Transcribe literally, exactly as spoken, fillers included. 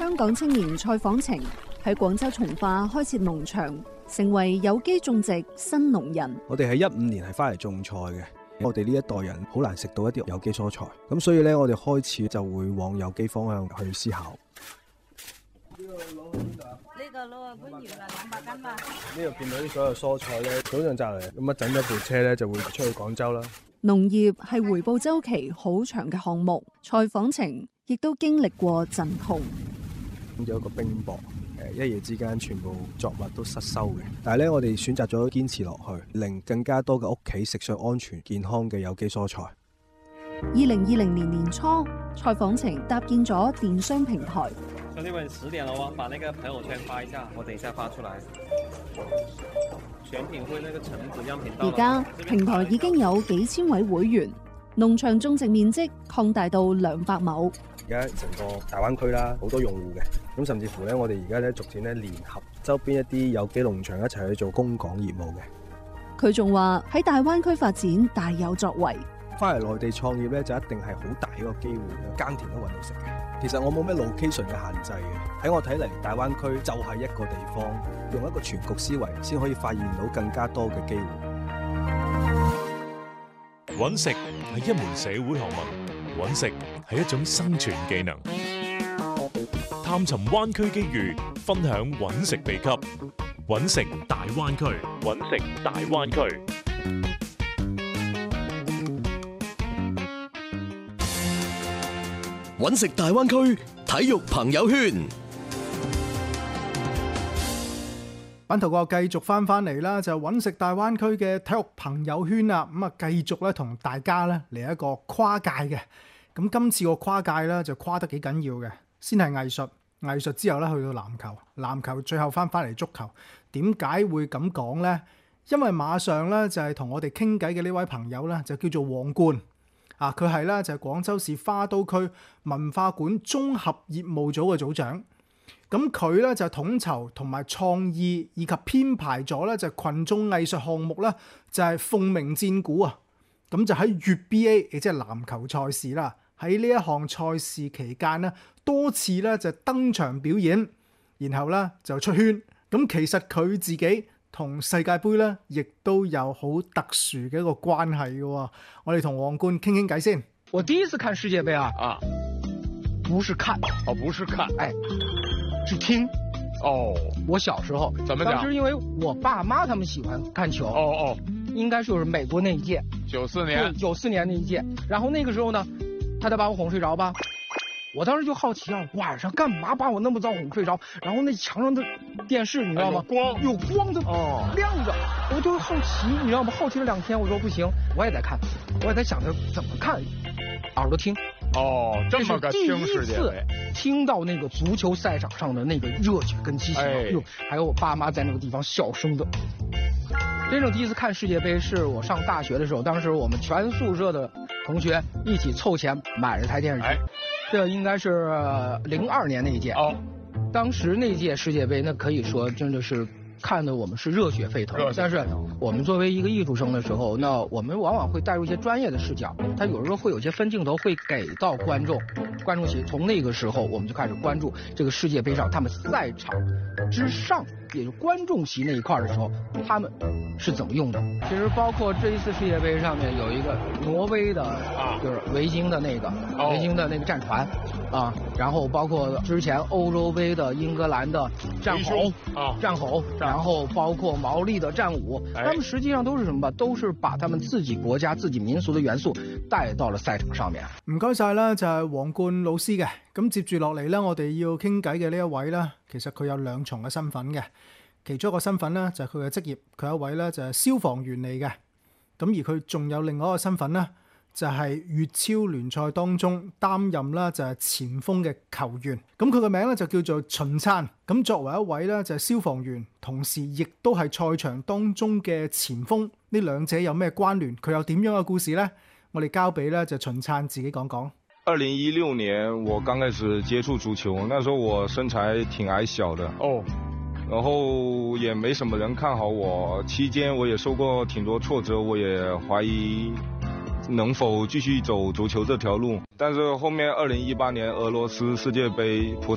香港青年蔡訪程喺廣州從化開設農場，成為有機種植新農人。 我哋喺一五年係翻嚟種菜嘅，我哋呢一代人好難食到一啲有機蔬菜，咁所以咧我哋開始就會往有機方向去思考。呢個攞啊搬完啦，兩百斤嘛。 呢度見到啲所有蔬菜咧，早上摘嚟，咁啊整咗部車咧就會出去廣州啦。 農業係回報週期好長嘅項目，蔡訪程亦都經歷過陣痛。 有一個冰雹，誒一夜之間全部作物都失收嘅。但係咧，我哋選擇咗堅持落去，令更加多嘅屋企食上安全健康嘅有機蔬菜。 二零二零年年初，蔡訪程搭建咗電商平台。 兄弟們，十點了喎，把那個朋友圈發一下，我等一下發出來。選品會那個橙子樣品到。 而家平台已經有幾千位會員，農場種植面積擴大到兩百畝。 而家成個大灣區啦，好多用戶嘅，咁甚至乎咧，我哋而家咧逐漸咧聯合周邊一啲有機農場一齊去做供港業務嘅。 佢仲話喺大灣區發展大有作為。 翻嚟內地創業咧，就一定係好大一個機會，耕田都揾到食嘅。其實我冇咩 location 嘅限制嘅，喺我睇嚟，大灣區就係一個地方，用一個全局思維，先可以發現到更加多嘅機會。 揾食係一門社會學問，揾食係一種生存技能。探尋灣區機遇，分享揾食秘笈，揾食大灣區，揾食大灣區。 揾食大灣區體育朋友圈， 版頭哥繼續翻翻嚟啦，就揾食大灣區嘅體育朋友圈啦。咁啊，繼續咧同大家咧嚟一個跨界嘅。咁今次個跨界咧就跨得幾緊要嘅，先係藝術，藝術之後咧去到籃球，籃球最後翻翻嚟足球。點解會咁講呢？因為馬上咧就係同我哋傾偈嘅呢位朋友咧就叫做王冠。啊！佢係咧就係廣州市花都區文化館綜合業務組嘅組長。咁佢咧就統籌同埋創意以及編排咗咧就群眾藝術項目咧，就係鳳鳴戰鼓啊！咁就喺粵 B A， 亦即係籃球賽事啦。喺呢一項賽事期間咧，多次咧就登場表演，然後咧就出圈。咁其實佢自己同世界盃咧，亦都有好特殊嘅一個關係嘅。我哋同王冠傾傾偈先。 我第一次看世界盃啊，啊，不是看， 哦，不是看， 哎，是聽。 哦， 我小時候， 怎麼講？ 當時因為我爸媽他們喜歡看球。 哦哦， 應該就是美國那一屆， 九四年， 對，九四年那一屆。然後那個時候呢，他得把我哄睡着吧。我當時就好奇啊，晚上幹嘛把我那麼早哄睡着？然後那牆上的電視你知道嗎？ 有光， 有光的哦， 亮着，我就好奇，你知道嗎？好奇了兩天，我說不行，我也得看，我也在想着怎麼看，耳朵聽。 哦，這麼個聽世界盃， 聽到那個足球賽場上的那個熱血跟激情，哎，還有我爸媽在那個地方笑聲的。真正第一次看世界盃是我上大學的時候，當時我們全宿舍的同學一起湊錢買了台電視機。哎，這應該是零二年那一屆哦，當時那屆世界盃，那可以說真的是看得我們是熱血沸騰。但是我們作為一個藝術生的時候，那我們往往會帶入一些專業的視角，他有時候會有些分鏡頭會給到觀眾，觀眾席。從那個時候，我們就開始關注這個世界盃上他們賽場之上，也就是觀眾席那一塊的時候，他們是怎麼用的。其實包括這一次世界盃上面有一個挪威的，就是維京的那個維京的那個戰船啊，然後包括之前歐洲盃的英格蘭的戰吼啊，戰吼，然後包括毛利的戰舞，他們實際上都是什麼吧？都是把他們自己國家自己民俗的元素帶到了賽場上面。唔該晒啦，就係王冠老師嘅。咁接住落嚟咧，我哋要傾偈嘅呢一位咧，其實佢有兩重嘅身份嘅。其中一個身份咧就係佢嘅職業，佢一位咧就係消防員嚟嘅。咁而佢仲有另外一個身份咧，就係粵超聯賽當中擔任啦就係前鋒嘅球員。咁佢個名咧就叫做秦燦。咁作為一位咧就係消防員，同時亦都係賽場當中嘅前鋒，呢兩者有咩關聯？佢有點樣嘅故事呢？我哋交俾咧就秦燦自己講講。 二零一六年我剛開始接觸足球，那時候我身材挺矮小的哦。然後也沒什麼人看好我，期間我也受過挺多挫折，我也懷疑能否繼續走足球這條路。但是後面二零一八年俄羅斯世界盃葡